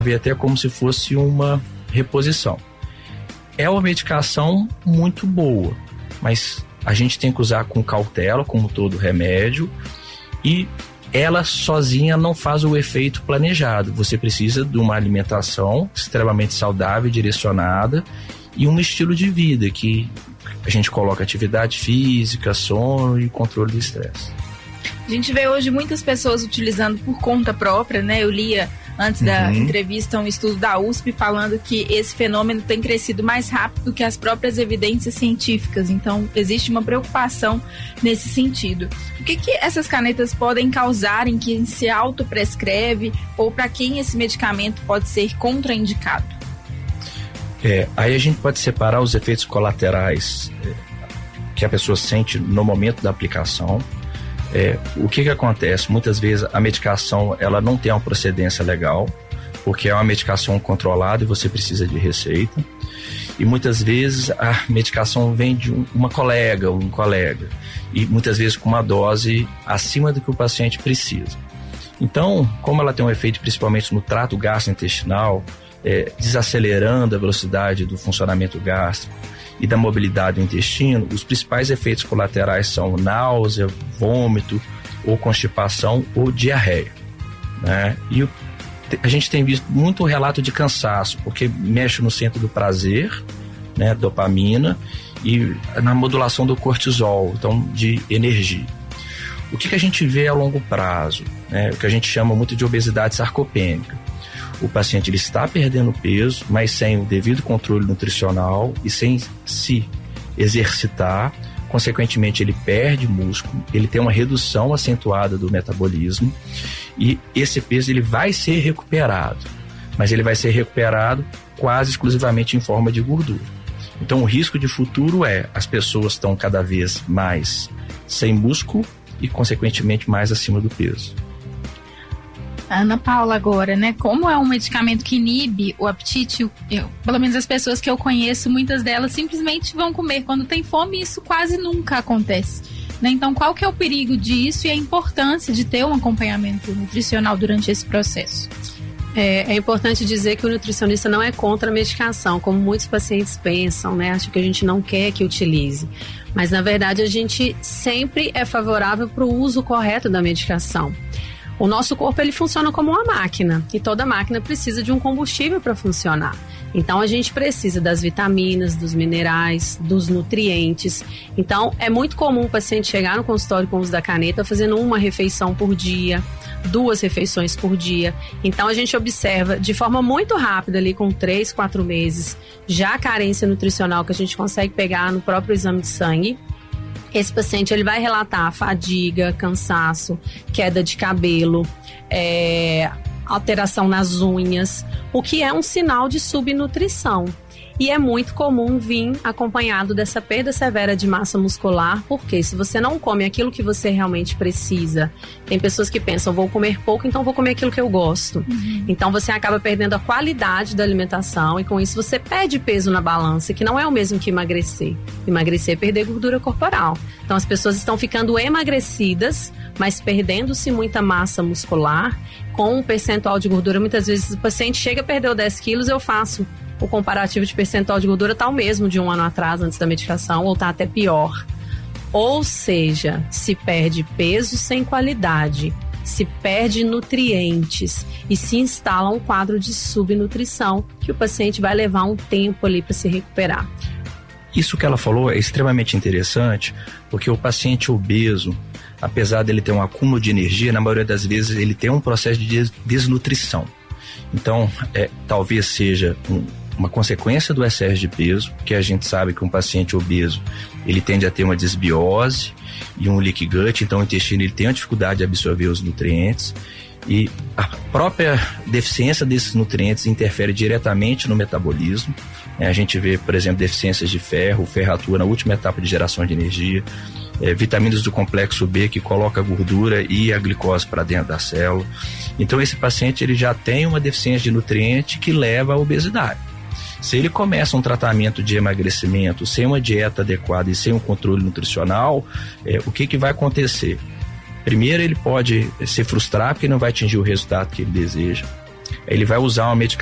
ver até como se fosse uma reposição. É uma medicação muito boa, mas a gente tem que usar com cautela, como todo remédio, e ela sozinha não faz o efeito planejado. Você precisa de uma alimentação extremamente saudável e direcionada e um estilo de vida que a gente coloca atividade física, sono e controle do estresse. A gente vê hoje muitas pessoas utilizando por conta própria, né? Eu lia antes da entrevista um estudo da USP falando que esse fenômeno tem crescido mais rápido que as próprias evidências científicas. Então, existe uma preocupação nesse sentido. O que essas canetas podem causar em quem se autoprescreve ou para quem esse medicamento pode ser contraindicado? Aí a gente pode separar os efeitos colaterais que a pessoa sente no momento da aplicação. O que acontece? Muitas vezes a medicação ela não tem uma procedência legal, porque é uma medicação controlada e você precisa de receita. E muitas vezes a medicação vem de um colega, e muitas vezes com uma dose acima do que o paciente precisa. Então, como ela tem um efeito principalmente no trato gastrointestinal, desacelerando a velocidade do funcionamento gástrico e da mobilidade do intestino, os principais efeitos colaterais são náusea, vômito, ou constipação, ou diarreia, né? E a gente tem visto muito relato de cansaço, porque mexe no centro do prazer, né, dopamina, e na modulação do cortisol, então de energia. O que a gente vê a longo prazo, né, o que a gente chama muito de obesidade sarcopênica. O paciente ele está perdendo peso, mas sem o devido controle nutricional e sem se exercitar. Consequentemente, ele perde músculo, ele tem uma redução acentuada do metabolismo e esse peso ele vai ser recuperado, mas ele vai ser recuperado quase exclusivamente em forma de gordura. Então, o risco de futuro as pessoas estão cada vez mais sem músculo e, consequentemente, mais acima do peso. Ana Paula, agora, né? Como é um medicamento que inibe o apetite, pelo menos as pessoas que eu conheço, muitas delas simplesmente vão comer quando tem fome e isso quase nunca acontece, né? Então, qual que é o perigo disso e a importância de ter um acompanhamento nutricional durante esse processo? É importante dizer que o nutricionista não é contra a medicação, como muitos pacientes pensam, né? Acham que a gente não quer que utilize. Mas, na verdade, a gente sempre é favorável para o uso correto da medicação. O nosso corpo ele funciona como uma máquina e toda máquina precisa de um combustível para funcionar. Então a gente precisa das vitaminas, dos minerais, dos nutrientes. Então é muito comum o paciente chegar no consultório com o uso da caneta fazendo uma refeição por dia, 2 refeições por dia. Então a gente observa de forma muito rápida ali com 3, 4 meses já a carência nutricional que a gente consegue pegar no próprio exame de sangue. Esse paciente ele vai relatar fadiga, cansaço, queda de cabelo, alteração nas unhas, o que é um sinal de subnutrição. E é muito comum vir acompanhado dessa perda severa de massa muscular, porque se você não come aquilo que você realmente precisa, tem pessoas que pensam, vou comer pouco, então vou comer aquilo que eu gosto. Então você acaba perdendo a qualidade da alimentação e com isso você perde peso na balança, que não é o mesmo que emagrecer. Emagrecer é perder gordura corporal. Então as pessoas estão ficando emagrecidas, mas perdendo-se muita massa muscular, com um percentual de gordura. Muitas vezes o paciente chega, perdeu 10 quilos, eu faço o comparativo de percentual de gordura tá o mesmo de um ano atrás, antes da medicação, ou tá até pior. Ou seja, se perde peso sem qualidade, se perde nutrientes e se instala um quadro de subnutrição que o paciente vai levar um tempo ali para se recuperar. Isso que ela falou é extremamente interessante, porque o paciente obeso, apesar dele ter um acúmulo de energia, na maioria das vezes ele tem um processo de desnutrição. Então, talvez seja uma consequência do excesso de peso, porque a gente sabe que um paciente obeso, ele tende a ter uma desbiose e um leaky gut, então o intestino ele tem uma dificuldade de absorver os nutrientes e a própria deficiência desses nutrientes interfere diretamente no metabolismo. A gente vê, por exemplo, deficiências de ferro, o ferro atua na última etapa de geração de energia, vitaminas do complexo B que coloca a gordura e a glicose para dentro da célula. Então esse paciente ele já tem uma deficiência de nutriente que leva à obesidade. Se ele começa um tratamento de emagrecimento sem uma dieta adequada e sem um controle nutricional, o que vai acontecer? Primeiro, ele pode se frustrar porque não vai atingir o resultado que ele deseja. ele vai usar uma medicação